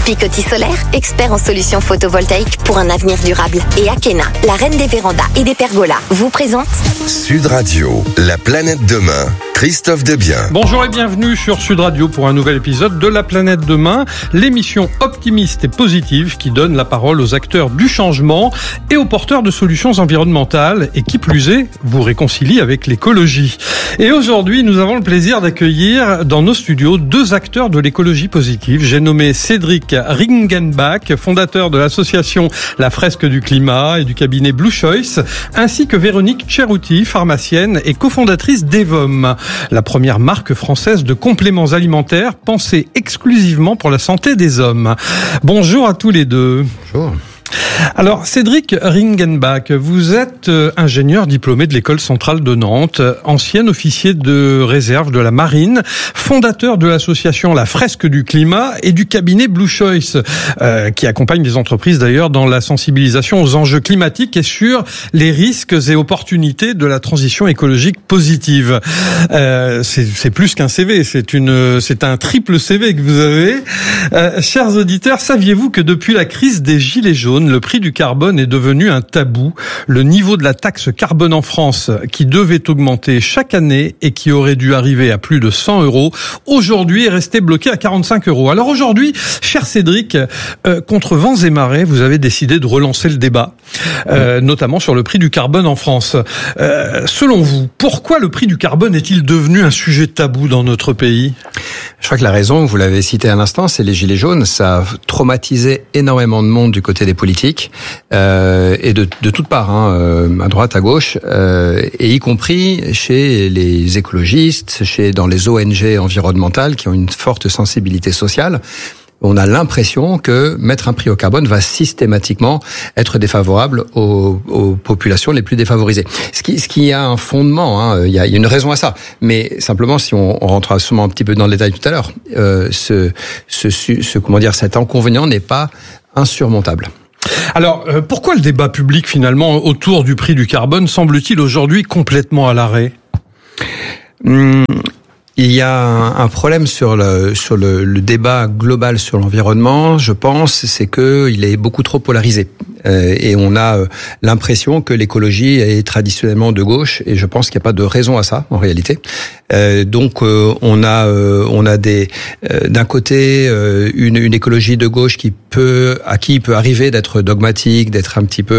Picoty Solaire, expert en solutions photovoltaïques pour un avenir durable. Et Akena, la reine des vérandas et des pergolas, vous présente Sud Radio, la planète demain. Christophe Debiens. Bonjour et bienvenue sur Sud Radio pour un nouvel épisode de La Planète Demain, l'émission optimiste et positive qui donne la parole aux acteurs du changement et aux porteurs de solutions environnementales et qui plus est, vous réconcilie avec l'écologie. Et aujourd'hui, nous avons le plaisir d'accueillir dans nos studios deux acteurs de l'écologie positive. J'ai nommé Cédric Ringenbach, fondateur de l'association La Fresque du Climat et du cabinet Blue Choice, ainsi que Véronique Cerutti, pharmacienne et cofondatrice d'Evom, la première marque française de compléments alimentaires pensée exclusivement pour la santé des hommes. Bonjour à tous les deux. Bonjour. Alors, Cédric Ringenbach, vous êtes ingénieur diplômé de l'École centrale de Nantes, ancien officier de réserve de la marine, fondateur de l'association La Fresque du Climat et du cabinet Blue Choice, qui accompagne les entreprises d'ailleurs dans la sensibilisation aux enjeux climatiques et sur les risques et opportunités de la transition écologique positive. C'est plus qu'un CV, c'est un triple CV que vous avez. Chers auditeurs, saviez-vous que depuis la crise des Gilets jaunes, le prix du carbone est devenu un tabou. Le niveau de la taxe carbone en France, qui devait augmenter chaque année et qui aurait dû arriver à plus de 100 €, aujourd'hui est resté bloqué à 45 €. Alors aujourd'hui, cher Cédric, contre vents et marées, vous avez décidé de relancer le débat, notamment sur le prix du carbone en France. Selon vous, pourquoi le prix du carbone est-il devenu un sujet tabou dans notre pays ? Je crois que la raison, vous l'avez cité à l'instant, c'est les Gilets jaunes. Ça a traumatisé énormément de monde du côté des politiques et de toutes parts, à droite, à gauche, et y compris chez les écologistes, dans les ONG environnementales qui ont une forte sensibilité sociale. On a l'impression que mettre un prix au carbone va systématiquement être défavorable aux populations les plus défavorisées. Ce qui a un fondement, il y a une raison à ça. Mais simplement, si on rentrera sûrement un petit peu dans le détail tout à l'heure, cet inconvénient n'est pas insurmontable. Alors, pourquoi le débat public finalement autour du prix du carbone semble-t-il aujourd'hui complètement à l'arrêt ? Il y a un problème sur le débat global sur l'environnement, je pense, c'est que il est beaucoup trop polarisé. Et on a l'impression que l'écologie est traditionnellement de gauche, et je pense qu'il n'y a pas de raison à ça en réalité. Donc on a d'un côté une écologie de gauche à qui il peut arriver d'être dogmatique, d'être un petit peu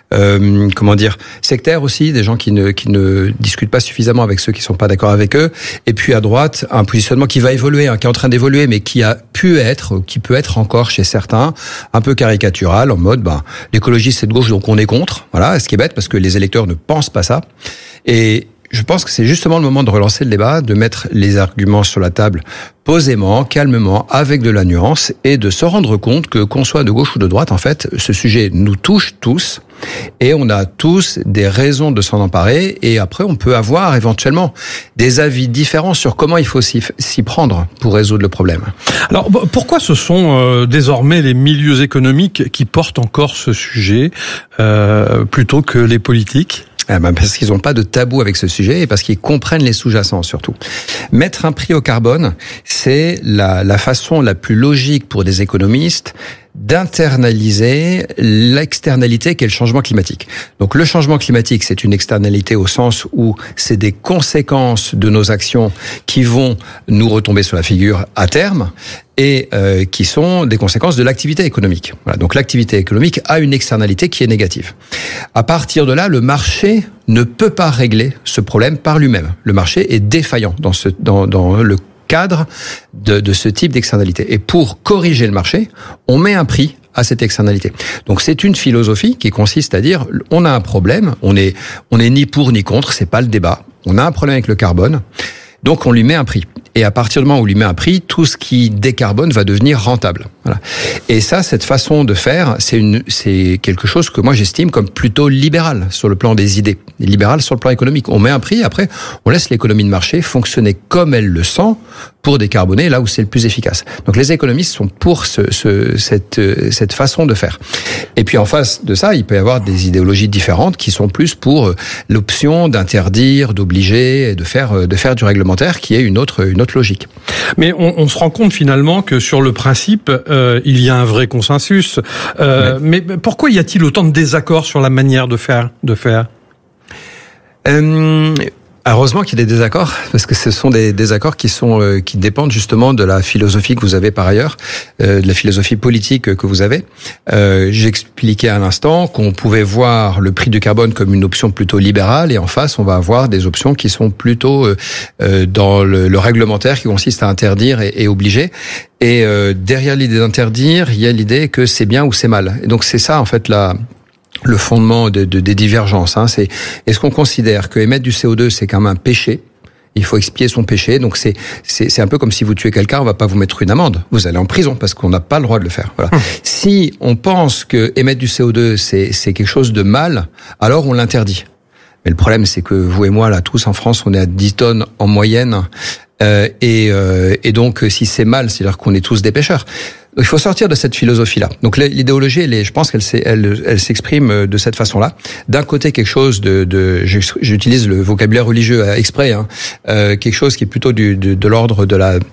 sectaire aussi, des gens qui ne discutent pas suffisamment avec ceux qui sont pas d'accord avec eux. Et puis à droite, un positionnement qui va évoluer, qui est en train d'évoluer, mais qui peut être encore chez certains un peu caricatural, en mode l'écologie c'est de gauche donc on est contre. Voilà, ce qui est bête parce que les électeurs ne pensent pas ça. Et je pense que c'est justement le moment de relancer le débat, de mettre les arguments sur la table posément, calmement, avec de la nuance, et de se rendre compte que qu'on soit de gauche ou de droite, en fait, ce sujet nous touche tous, et on a tous des raisons de s'en emparer, et après on peut avoir éventuellement des avis différents sur comment il faut s'y prendre pour résoudre le problème. Alors pourquoi ce sont désormais les milieux économiques qui portent encore ce sujet plutôt que les politiques ? Parce qu'ils n'ont pas de tabou avec ce sujet et parce qu'ils comprennent les sous-jacents surtout. Mettre un prix au carbone, c'est la façon la plus logique pour des économistes d'internaliser l'externalité qu'est le changement climatique. Donc le changement climatique, c'est une externalité au sens où c'est des conséquences de nos actions qui vont nous retomber sur la figure à terme et qui sont des conséquences de l'activité économique. Voilà, donc l'activité économique a une externalité qui est négative. À partir de là, le marché ne peut pas régler ce problème par lui-même. Le marché est défaillant dans le cadre de ce type d'externalité. Et pour corriger le marché, on met un prix à cette externalité. Donc c'est une philosophie qui consiste à dire on a un problème, on est ni pour ni contre, c'est pas le débat. On a un problème avec le carbone, donc on lui met un prix. Et à partir du moment où on lui met un prix, tout ce qui décarbone va devenir rentable. Voilà. Et ça, cette façon de faire, c'est quelque chose que moi j'estime comme plutôt libéral sur le plan des idées, et libéral sur le plan économique. On met un prix, après on laisse l'économie de marché fonctionner comme elle le sent pour décarboner là où c'est le plus efficace. Donc les économistes sont pour cette façon de faire. Et puis en face de ça, il peut y avoir des idéologies différentes qui sont plus pour l'option d'interdire, d'obliger, et de faire du réglementaire, qui est une autre autre logique. Mais on se rend compte finalement que sur le principe, il y a un vrai consensus. Mais pourquoi y a-t-il autant de désaccords sur la manière de faire Heureusement qu'il y a des désaccords, parce que ce sont des désaccords qui dépendent justement de la philosophie que vous avez par ailleurs, de la philosophie politique que vous avez. J'expliquais à l'instant qu'on pouvait voir le prix du carbone comme une option plutôt libérale, et en face, on va avoir des options qui sont plutôt dans le réglementaire, qui consiste à interdire et obliger. Et derrière l'idée d'interdire, il y a l'idée que c'est bien ou c'est mal. Et donc c'est ça en fait le fondement des divergences. C'est est-ce qu'on considère que émettre du CO2 c'est quand même un péché? Il faut expier son péché. Donc c'est un peu comme si vous tuez quelqu'un, on va pas vous mettre une amende. Vous allez en prison parce qu'on n'a pas le droit de le faire. Voilà. Si on pense que émettre du CO2 c'est quelque chose de mal, alors on l'interdit. Mais le problème c'est que vous et moi là tous en France on est à 10 tonnes en moyenne. Et donc si c'est mal, c'est-à-dire qu'on est tous des pêcheurs. Il faut sortir de cette philosophie-là. Donc l'idéologie, je pense qu'elle s'exprime de cette façon-là. D'un côté, quelque chose j'utilise le vocabulaire religieux exprès, quelque chose qui est plutôt de l'ordre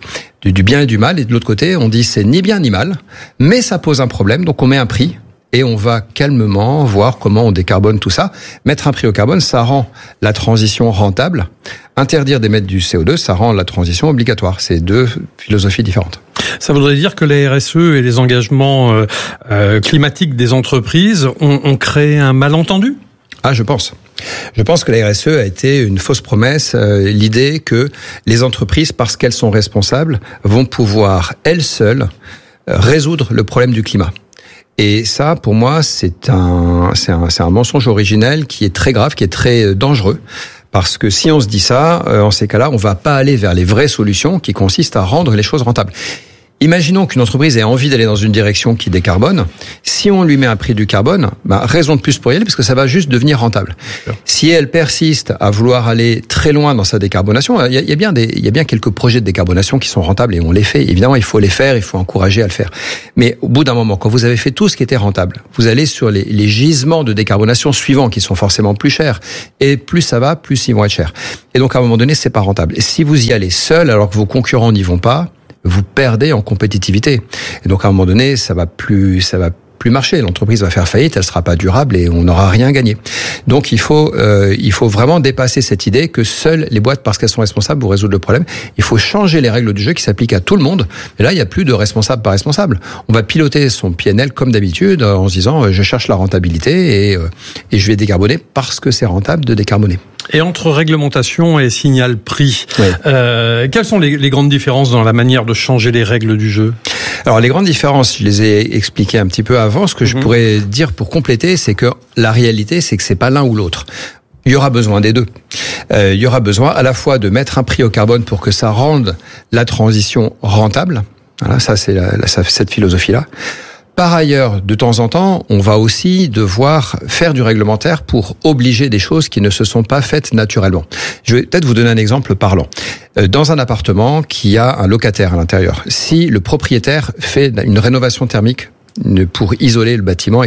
du bien et du mal. Et de l'autre côté, on dit c'est ni bien ni mal, mais ça pose un problème, donc on met un prix. Et on va calmement voir comment on décarbone tout ça. Mettre un prix au carbone, ça rend la transition rentable. Interdire d'émettre du CO2, ça rend la transition obligatoire. C'est deux philosophies différentes. Ça voudrait dire que la RSE et les engagements climatiques des entreprises ont créé un malentendu ? Je pense. Je pense que la RSE a été une fausse promesse, l'idée que les entreprises, parce qu'elles sont responsables, vont pouvoir, elles seules, résoudre le problème du climat. Et ça, pour moi, c'est un mensonge originel qui est très grave, qui est très dangereux. Parce que si on se dit ça, en ces cas-là, on va pas aller vers les vraies solutions qui consistent à rendre les choses rentables. Imaginons qu'une entreprise ait envie d'aller dans une direction qui décarbone. Si on lui met un prix du carbone, raison de plus pour y aller, parce que ça va juste devenir rentable. Si elle persiste à vouloir aller très loin dans sa décarbonation, il y a bien quelques projets de décarbonation qui sont rentables et on les fait. Évidemment, il faut les faire, il faut encourager à le faire. Mais au bout d'un moment, quand vous avez fait tout ce qui était rentable, vous allez sur les gisements de décarbonation suivants qui sont forcément plus chers. Et plus ça va, plus ils vont être chers. Et donc, à un moment donné, c'est pas rentable. Et si vous y allez seul, alors que vos concurrents n'y vont pas, vous perdez en compétitivité. Et donc, à un moment donné, ça va plus marcher. L'entreprise va faire faillite, elle sera pas durable et on n'aura rien gagné. Donc, il faut vraiment dépasser cette idée que seules les boîtes, parce qu'elles sont responsables, vous résoudre le problème. Il faut changer les règles du jeu qui s'appliquent à tout le monde. Et là, il n'y a plus de responsable par responsable. On va piloter son PNL comme d'habitude en se disant, je cherche la rentabilité et je vais décarboner parce que c'est rentable de décarboner. Et entre réglementation et signal prix, quelles sont les grandes différences dans la manière de changer les règles du jeu ? Alors les grandes différences, je les ai expliquées un petit peu avant. Ce que je pourrais dire pour compléter, c'est que la réalité, c'est que c'est pas l'un ou l'autre. Il y aura besoin des deux. Il y aura besoin à la fois de mettre un prix au carbone pour que ça rende la transition rentable. Voilà, ça c'est cette philosophie-là. Par ailleurs, de temps en temps, on va aussi devoir faire du réglementaire pour obliger des choses qui ne se sont pas faites naturellement. Je vais peut-être vous donner un exemple parlant. Dans un appartement qui a un locataire à l'intérieur, si le propriétaire fait une rénovation thermique pour isoler le bâtiment et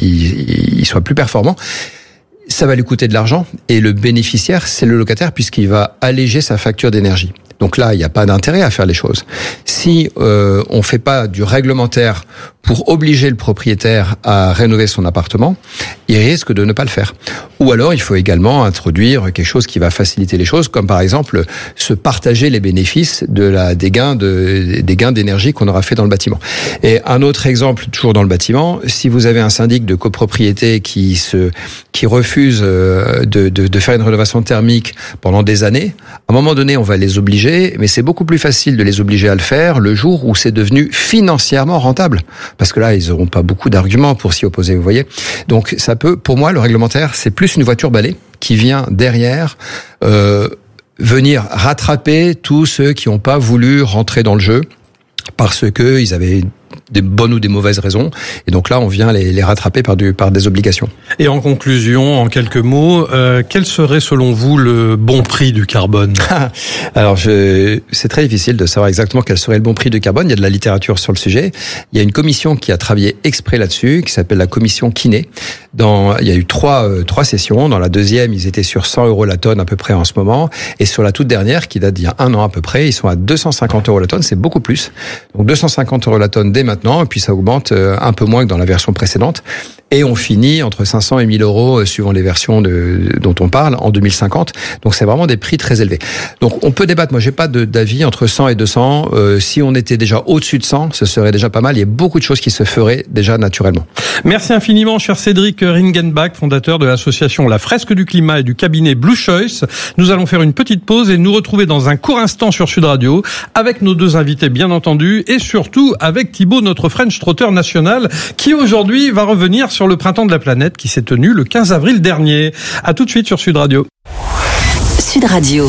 qu'il soit plus performant, ça va lui coûter de l'argent et le bénéficiaire, c'est le locataire puisqu'il va alléger sa facture d'énergie. Donc là, il n'y a pas d'intérêt à faire les choses. Si on fait pas du réglementaire pour obliger le propriétaire à rénover son appartement, il risque de ne pas le faire. Ou alors, il faut également introduire quelque chose qui va faciliter les choses, comme par exemple se partager les bénéfices des gains d'énergie qu'on aura fait dans le bâtiment. Et un autre exemple, toujours dans le bâtiment, si vous avez un syndic de copropriété qui refuse de faire une rénovation thermique pendant des années, à un moment donné, on va les obliger, mais c'est beaucoup plus facile de les obliger à le faire le jour où c'est devenu financièrement rentable. Parce que là, ils n'auront pas beaucoup d'arguments pour s'y opposer, vous voyez. Donc, ça peut, pour moi, le réglementaire, c'est plus une voiture balai qui vient derrière venir rattraper tous ceux qui n'ont pas voulu rentrer dans le jeu parce que ils avaient des bonnes ou des mauvaises raisons. Et donc là, on vient les rattraper par des obligations. Et en conclusion, en quelques mots, quel serait selon vous le bon prix du carbone? Alors, c'est très difficile de savoir exactement quel serait le bon prix du carbone. Il y a de la littérature sur le sujet. Il y a une commission qui a travaillé exprès là-dessus, qui s'appelle la commission Kiné. Il y a eu trois sessions. Dans la deuxième, ils étaient sur 100 € la tonne à peu près en ce moment. Et sur la toute dernière, qui date d'il y a 1 an à peu près, ils sont à 250 € la tonne. C'est beaucoup plus. Donc 250 € la tonne dès maintenant. Et puis ça augmente un peu moins que dans la version précédente. Et on finit entre 500 et 1000 € suivant les versions dont on parle en 2050. Donc c'est vraiment des prix très élevés. Donc on peut débattre. Moi, j'ai pas d'avis entre 100 et 200. Si on était déjà au-dessus de 100, ce serait déjà pas mal. Il y a beaucoup de choses qui se feraient déjà naturellement. Merci infiniment, cher Cédric Ringenbach, fondateur de l'association La Fresque du Climat et du cabinet Blue Choice. Nous allons faire une petite pause et nous retrouver dans un court instant sur Sud Radio avec nos deux invités, bien entendu, et surtout avec Thibaut, notre French Trotter national, qui aujourd'hui va revenir sur le printemps de la planète qui s'est tenu le 15 avril dernier. À tout de suite sur Sud Radio. Sud Radio.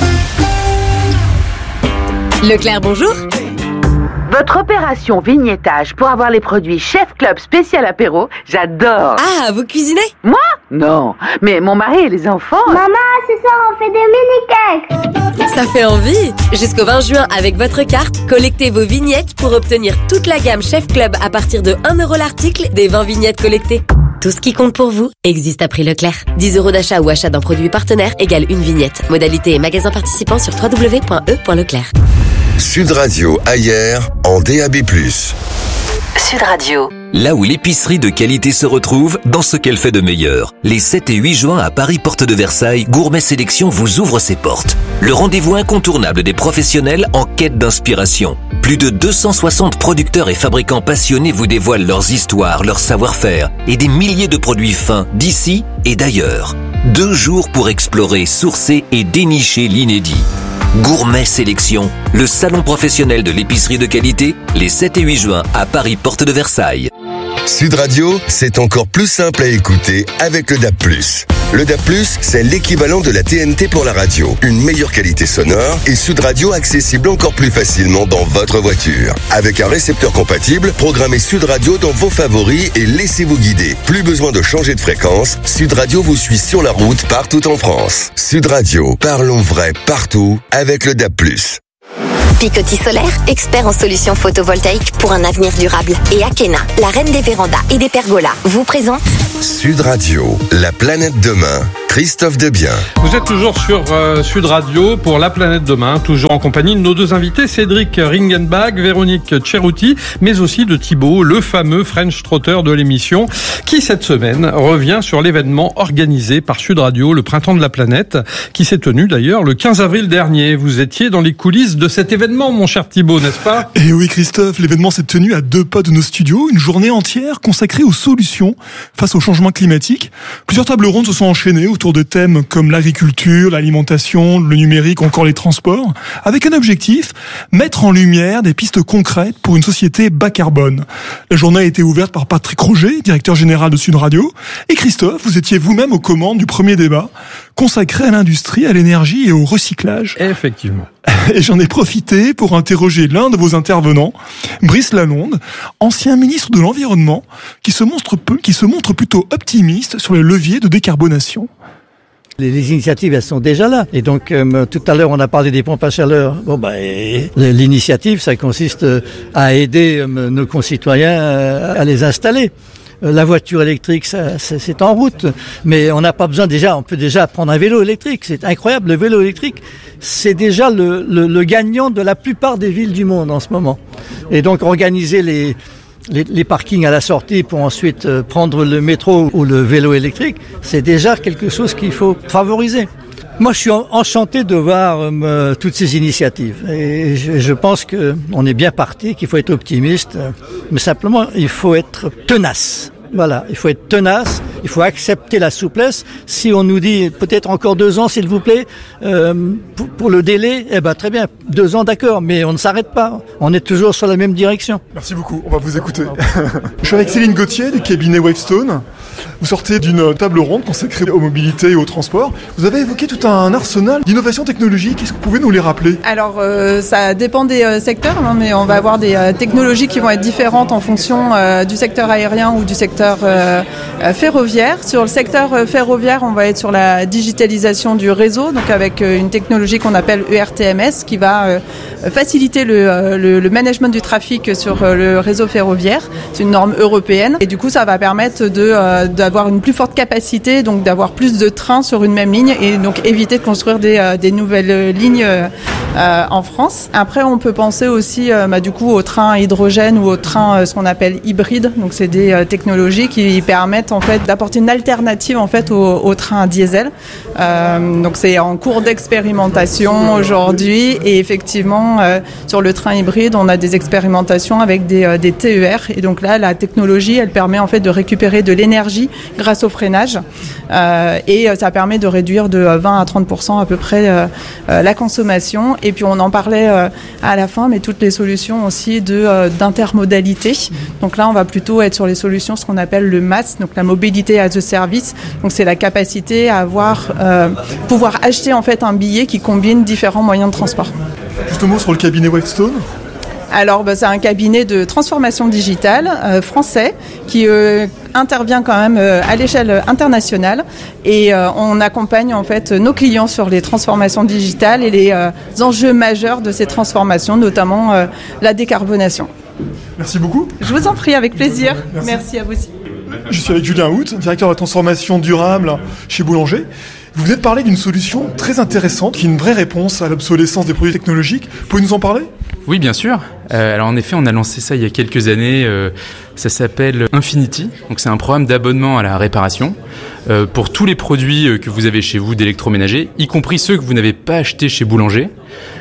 Leclerc, bonjour. Votre opération vignettage pour avoir les produits Chef Club spécial apéro, j'adore. Ah, vous cuisinez? Moi? Non, mais mon mari et les enfants... Maman, ce soir on fait des mini-cakes. Ça fait envie. Jusqu'au 20 juin, avec votre carte, collectez vos vignettes pour obtenir toute la gamme Chef Club à partir de 1 € l'article des 20 vignettes collectées. Tout ce qui compte pour vous existe à prix Leclerc. 10 € d'achat ou achat d'un produit partenaire égale une vignette. Modalité et magasin participant sur www.e.leclerc. Sud Radio ailleurs en DAB+. Sud Radio. Là où l'épicerie de qualité se retrouve, dans ce qu'elle fait de meilleur. Les 7 et 8 juin à Paris Porte de Versailles, Gourmet Sélection vous ouvre ses portes. Le rendez-vous incontournable des professionnels en quête d'inspiration. Plus de 260 producteurs et fabricants passionnés vous dévoilent leurs histoires, leur savoir-faire et des milliers de produits fins d'ici et d'ailleurs. 2 jours pour explorer, sourcer et dénicher l'inédit. Gourmet Sélection, le salon professionnel de l'épicerie de qualité, les 7 et 8 juin à Paris Porte de Versailles. Sud Radio, c'est encore plus simple à écouter avec le DAB+. Le DAB+, c'est l'équivalent de la TNT pour la radio. Une meilleure qualité sonore et Sud Radio accessible encore plus facilement dans votre voiture. Avec un récepteur compatible, programmez Sud Radio dans vos favoris et laissez-vous guider. Plus besoin de changer de fréquence, Sud Radio vous suit sur la route partout en France. Sud Radio, parlons vrai partout avec le DAB+. Picoty Solaire, expert en solutions photovoltaïques pour un avenir durable. Et Akena, la reine des vérandas et des pergolas, vous présente Sud Radio, la planète demain. Christophe Debien. Vous êtes toujours sur Sud Radio pour La Planète Demain, toujours en compagnie de nos deux invités, Cédric Ringenbach, Véronique Cerutti, mais aussi de Thibaut, le fameux French Trotter de l'émission, qui cette semaine revient sur l'événement organisé par Sud Radio, le Printemps de la Planète, qui s'est tenu d'ailleurs le 15 avril dernier. Vous étiez dans les coulisses de cet événement, mon cher Thibaut, n'est-ce pas? Et oui, Christophe, l'événement s'est tenu à 2 pas de nos studios, une journée entière consacrée aux solutions face au changement climatique. Plusieurs tables rondes se sont enchaînées autour de thèmes comme l'agriculture, l'alimentation, le numérique, encore les transports, avec un objectif, mettre en lumière des pistes concrètes pour une société bas carbone. La journée a été ouverte par Patrick Roger, directeur général de Sud Radio, et Christophe, vous étiez vous-même aux commandes du premier débat, consacré à l'industrie, à l'énergie et au recyclage. Effectivement. Et j'en ai profité pour interroger l'un de vos intervenants, Brice Lalonde, ancien ministre de l'Environnement, qui se montre plutôt optimiste sur les leviers de décarbonation. Les initiatives, elles sont déjà là. Et donc, tout à l'heure, on a parlé des pompes à chaleur. L'initiative, ça consiste à aider nos concitoyens à les installer. La voiture électrique, c'est en route. Mais on n'a pas besoin on peut déjà prendre un vélo électrique. C'est incroyable. Le vélo électrique, c'est déjà le gagnant de la plupart des villes du monde en ce moment. Et donc, organiser les parkings à la sortie pour ensuite prendre le métro ou le vélo électrique, c'est déjà quelque chose qu'il faut favoriser. Moi, je suis enchanté de voir toutes ces initiatives. Et je pense qu'on est bien parti, qu'il faut être optimiste. Mais simplement, il faut être tenace. Voilà, il faut être tenace, il faut accepter la souplesse. Si on nous dit peut-être encore 2 ans, s'il vous plaît, pour le délai, très bien, 2 ans, d'accord, mais on ne s'arrête pas. On est toujours sur la même direction. Merci beaucoup, on va vous écouter. Je suis avec Céline Gauthier du cabinet Wavestone. Vous sortez d'une table ronde consacrée aux mobilités et au transport. Vous avez évoqué tout un arsenal d'innovations technologiques. Est-ce que vous pouvez nous les rappeler ? Alors, ça dépend des secteurs, hein, mais on va avoir des technologies qui vont être différentes en fonction du secteur aérien ou du secteur ferroviaire. Sur le secteur ferroviaire, on va être sur la digitalisation du réseau, donc avec une technologie qu'on appelle ERTMS, qui va faciliter le management du trafic sur le réseau ferroviaire. C'est une norme européenne et du coup ça va permettre d'avoir une plus forte capacité, donc d'avoir plus de trains sur une même ligne et donc éviter de construire des nouvelles lignes en France. Après on peut penser aussi du coup aux trains à hydrogène ou aux trains ce qu'on appelle hybrides. Donc c'est des technologies qui permettent en fait d'apporter une alternative en fait aux trains à diesel. Donc c'est en cours d'expérimentation aujourd'hui et effectivement sur le train hybride on a des expérimentations avec des TER et donc là la technologie elle permet en fait de récupérer de l'énergie grâce au freinage et ça permet de réduire de 20 à 30% à peu près la consommation et puis on en parlait à la fin mais toutes les solutions aussi d'intermodalité. Donc là on va plutôt être sur les solutions ce qu'on appelle le MaaS, donc la mobilité as a service. Donc c'est la capacité à pouvoir acheter en fait un billet qui combine différents moyens de transport. Juste un mot sur le cabinet Wavestone. Alors, c'est un cabinet de transformation digitale français qui intervient quand même à l'échelle internationale et on accompagne en fait nos clients sur les transformations digitales et les enjeux majeurs de ces transformations, notamment la décarbonation. Merci beaucoup. Je vous en prie, avec plaisir. Merci à vous aussi. Je suis avec Julien Hout, directeur de la transformation durable chez Boulanger. Vous venez de parler d'une solution très intéressante qui est une vraie réponse à l'obsolescence des produits technologiques. Vous pouvez nous en parler ? Oui, bien sûr. Alors en effet, on a lancé ça il y a quelques années. Ça s'appelle Infinity. Donc c'est un programme d'abonnement à la réparation pour tous les produits que vous avez chez vous d'électroménager, y compris ceux que vous n'avez pas achetés chez Boulanger.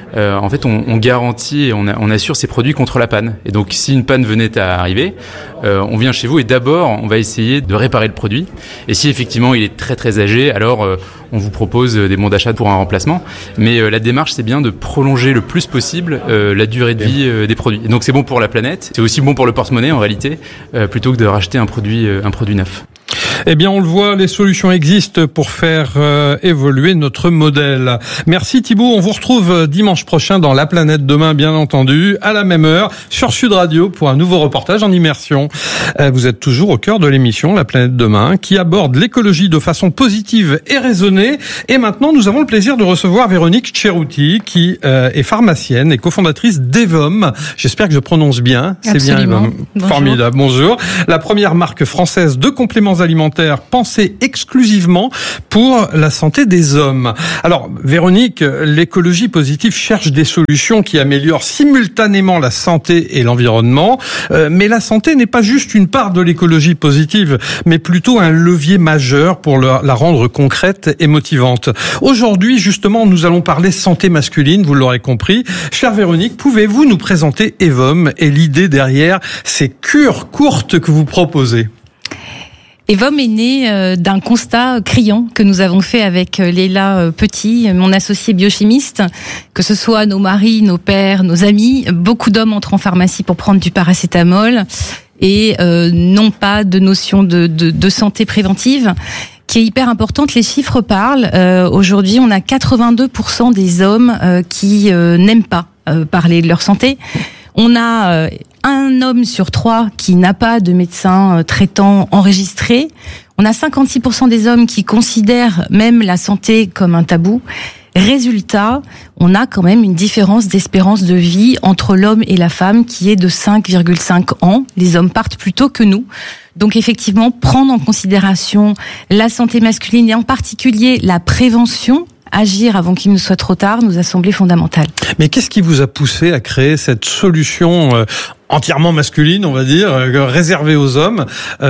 En fait, on garantit et on assure ces produits contre la panne. Et donc, si une panne venait à arriver, on vient chez vous et d'abord, on va essayer de réparer le produit. Et si effectivement il est très très âgé, alors on vous propose des bons d'achat pour un remplacement. Mais la démarche, c'est bien de prolonger le plus possible la durée de vie des produits. Et donc, c'est bon pour la planète. C'est aussi bon pour le porte-monnaie en réalité, plutôt que de racheter un produit neuf. Eh bien, on le voit, les solutions existent pour faire évoluer notre modèle. Merci Thibaut, on vous retrouve dimanche prochain dans La Planète Demain, bien entendu, à la même heure, sur Sud Radio, pour un nouveau reportage en immersion. Vous êtes toujours au cœur de l'émission La Planète Demain, qui aborde l'écologie de façon positive et raisonnée. Et maintenant, nous avons le plaisir de recevoir Véronique Ceruti, qui est pharmacienne et cofondatrice d'Evom. J'espère que je prononce bien. Absolument. C'est bien Evom. Formidable, bonjour. La première marque française de compléments alimentaires pensée exclusivement pour la santé des hommes. Alors, Véronique, l'écologie positive cherche des solutions qui améliorent simultanément la santé et l'environnement, mais la santé n'est pas juste une part de l'écologie positive, mais plutôt un levier majeur pour la rendre concrète et motivante. Aujourd'hui, justement, nous allons parler santé masculine, vous l'aurez compris. Chère Véronique, pouvez-vous nous présenter Evom et l'idée derrière ces cures courtes que vous proposez ? Evom est né d'un constat criant que nous avons fait avec Léla Petit, mon associé biochimiste, que ce soit nos maris, nos pères, nos amis. Beaucoup d'hommes entrent en pharmacie pour prendre du paracétamol et n'ont pas de notion de santé préventive qui est hyper importante. Les chiffres parlent. Aujourd'hui, on a 82% des hommes qui n'aiment pas parler de leur santé. On a un homme sur 3 qui n'a pas de médecin traitant enregistré. On a 56% des hommes qui considèrent même la santé comme un tabou. Résultat, on a quand même une différence d'espérance de vie entre l'homme et la femme qui est de 5,5 ans. Les hommes partent plus tôt que nous. Donc effectivement, prendre en considération la santé masculine et en particulier la prévention, agir avant qu'il ne soit trop tard, nous a semblé fondamental. Mais qu'est-ce qui vous a poussé à créer cette solution entièrement masculine, on va dire, réservée aux hommes ?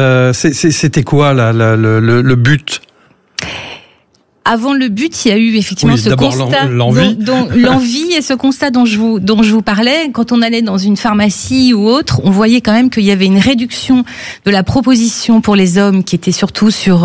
C'était quoi le but ? Avant le but, il y a eu effectivement ce constat, l'envie et ce constat dont je vous parlais. Quand on allait dans une pharmacie ou autre, on voyait quand même qu'il y avait une réduction de la proposition pour les hommes qui était surtout sur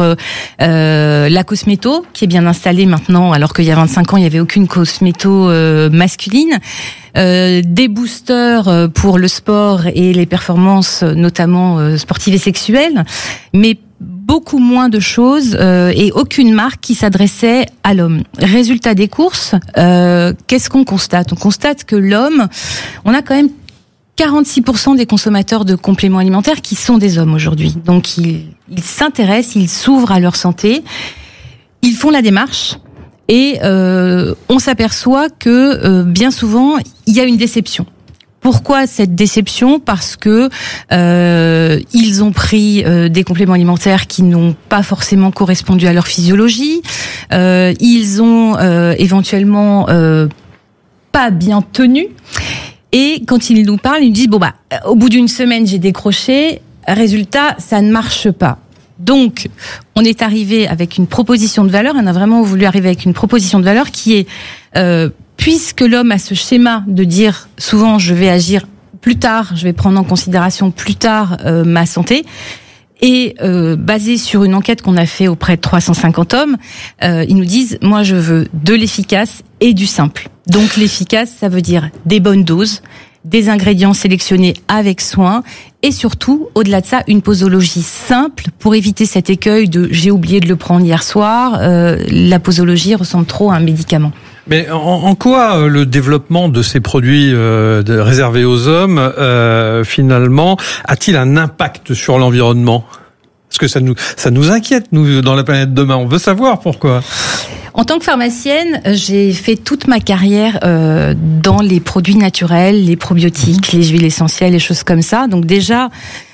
la cosméto, qui est bien installée maintenant, alors qu'il y a 25 ans, il n'y avait aucune cosméto masculine. Des boosters pour le sport et les performances, notamment sportives et sexuelles, mais beaucoup moins de choses et aucune marque qui s'adressait à l'homme. Résultat des courses, qu'est-ce qu'on constate ? On constate que l'homme, on a quand même 46% des consommateurs de compléments alimentaires qui sont des hommes aujourd'hui. Donc ils s'intéressent, ils s'ouvrent à leur santé, ils font la démarche et on s'aperçoit que bien souvent il y a une déception. Pourquoi cette déception ? Parce que ils ont pris des compléments alimentaires qui n'ont pas forcément correspondu à leur physiologie. Ils ont éventuellement pas bien tenu. Et quand ils nous parlent, ils nous disent au bout d'une semaine j'ai décroché. Résultat, ça ne marche pas. Donc, on est arrivé avec une proposition de valeur. On a vraiment voulu arriver avec une proposition de valeur qui est puisque l'homme a ce schéma de dire souvent je vais agir plus tard, je vais prendre en considération plus tard ma santé, et basé sur une enquête qu'on a fait auprès de 350 hommes, ils nous disent moi je veux de l'efficace et du simple. Donc l'efficace, ça veut dire des bonnes doses, des ingrédients sélectionnés avec soin et surtout, au-delà de ça, une posologie simple pour éviter cet écueil de j'ai oublié de le prendre hier soir, la posologie ressemble trop à un médicament. Mais en quoi le développement de ces produits réservés aux hommes, finalement, a-t-il un impact sur l'environnement ? Parce que ça nous inquiète, nous, dans la planète demain. On veut savoir pourquoi. En tant que pharmacienne, j'ai fait toute ma carrière dans les produits naturels, les probiotiques, les huiles essentielles, les choses comme ça. Donc déjà,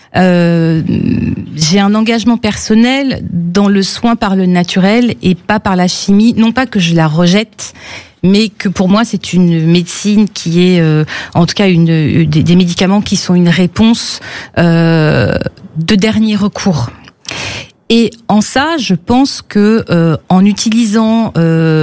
j'ai un engagement personnel dans le soin par le naturel et pas par la chimie. Non pas que je la rejette, mais que pour moi c'est une médecine qui est, en tout cas, des médicaments qui sont une réponse de dernier recours. Et en ça, je pense que en utilisant,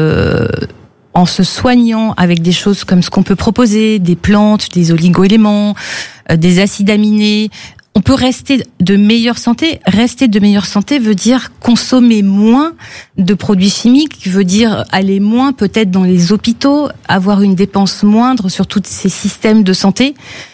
en se soignant avec des choses comme ce qu'on peut proposer, des plantes, des oligo-éléments, des acides aminés, on peut rester de meilleure santé. Rester de meilleure santé veut dire consommer moins de produits chimiques, veut dire aller moins peut-être dans les hôpitaux, avoir une dépense moindre sur tous ces systèmes de santé.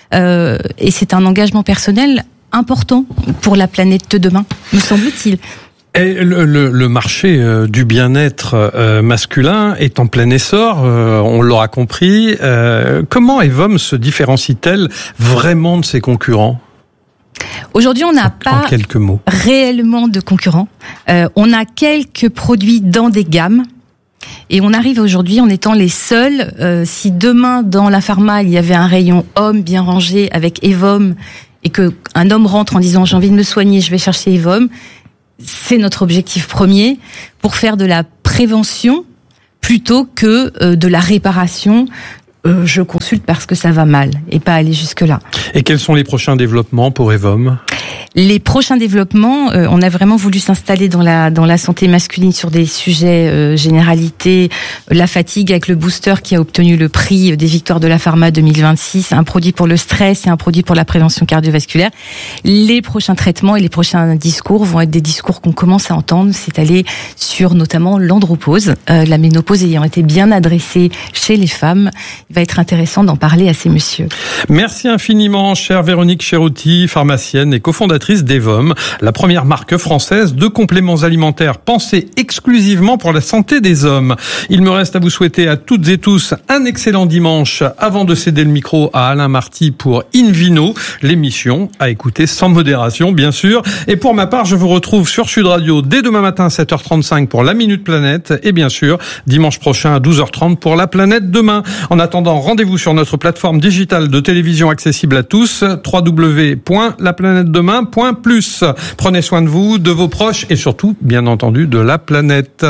Et c'est un engagement personnel important pour la planète de demain, me semble-t-il. Et le marché du bien-être masculin est en plein essor, on l'aura compris. Comment Evome se différencie-t-elle vraiment de ses concurrents ? Aujourd'hui, on n'a pas réellement de concurrents. On a quelques produits dans des gammes. Et on arrive aujourd'hui en étant les seuls. Si demain, dans la pharma, il y avait un rayon homme bien rangé avec Evome, et qu'un homme rentre en disant j'ai envie de me soigner, je vais chercher Evome, c'est notre objectif premier pour faire de la prévention plutôt que de la réparation. Je consulte parce que ça va mal et pas aller jusque-là. Et quels sont les prochains développements pour Evome ? Les prochains développements, on a vraiment voulu s'installer dans la santé masculine sur des sujets généralités, la fatigue avec le booster qui a obtenu le prix des victoires de la pharma 2026, un produit pour le stress et un produit pour la prévention cardiovasculaire. Les prochains traitements et les prochains discours vont être des discours qu'on commence à entendre, c'est aller sur notamment l'andropause, la ménopause ayant été bien adressée chez les femmes. Il va être intéressant d'en parler à ces messieurs. Merci infiniment, chère Véronique Cherouti, pharmacienne et cofondatrice d'Evome, la première marque française de compléments alimentaires pensés exclusivement pour la santé des hommes. Il me reste à vous souhaiter à toutes et tous un excellent dimanche avant de céder le micro à Alain Marty pour Invino, l'émission à écouter sans modération, bien sûr. Et pour ma part, je vous retrouve sur Sud Radio dès demain matin 7h35 pour la Minute Planète et bien sûr dimanche prochain à 12h30 pour la Planète Demain. En attendant, rendez-vous sur notre plateforme digitale de télévision accessible à tous, www.laplanetedemain.plus. Prenez soin de vous, de vos proches et surtout, bien entendu, de la planète.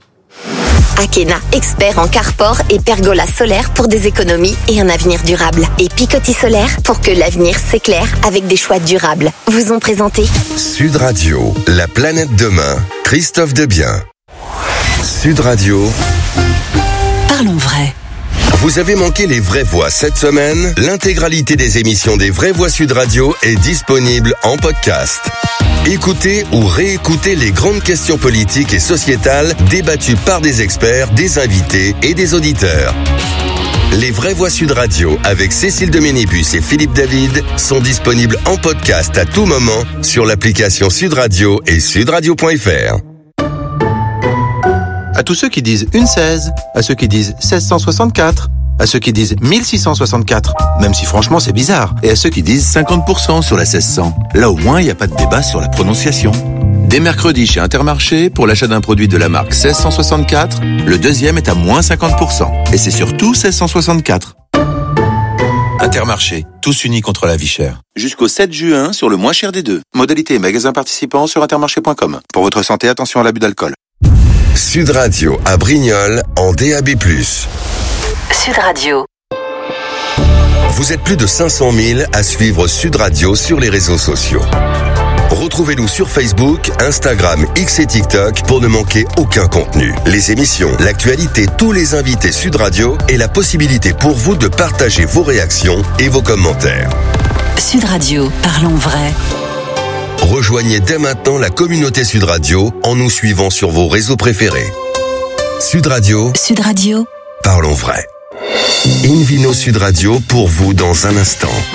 Akena, expert en carport et pergola solaire pour des économies et un avenir durable. Et Picoty Solaire pour que l'avenir s'éclaire avec des choix durables. Vous ont présenté Sud Radio, la planète demain. Christophe Debien. Sud Radio. Parlons vrai. Vous avez manqué les Vraies Voix cette semaine? L'intégralité des émissions des Vraies Voix Sud Radio est disponible en podcast. Écoutez ou réécoutez les grandes questions politiques et sociétales débattues par des experts, des invités et des auditeurs. Les Vraies Voix Sud Radio avec Cécile de Ménébus et Philippe David sont disponibles en podcast à tout moment sur l'application Sud Radio et sudradio.fr. À tous ceux qui disent une 16, à ceux qui disent 1664, à ceux qui disent 1664, même si franchement c'est bizarre, et à ceux qui disent 50% sur la 1600. Là au moins il n'y a pas de débat sur la prononciation. Dès mercredi chez Intermarché, pour l'achat d'un produit de la marque 1664, le deuxième est à moins 50%. Et c'est surtout 1664. Intermarché, tous unis contre la vie chère. Jusqu'au 7 juin sur le moins cher des deux. Modalité et magasins participants sur intermarché.com. Pour votre santé, attention à l'abus d'alcool. Sud Radio à Brignoles en DAB+. Sud Radio. Vous êtes plus de 500 000 à suivre Sud Radio sur les réseaux sociaux. Retrouvez-nous sur Facebook, Instagram, X et TikTok pour ne manquer aucun contenu. Les émissions, l'actualité, tous les invités Sud Radio et la possibilité pour vous de partager vos réactions et vos commentaires. Sud Radio, parlons vrai. Rejoignez dès maintenant la communauté Sud Radio en nous suivant sur vos réseaux préférés. Sud Radio. Sud Radio. Parlons vrai. Invino Sud Radio pour vous dans un instant.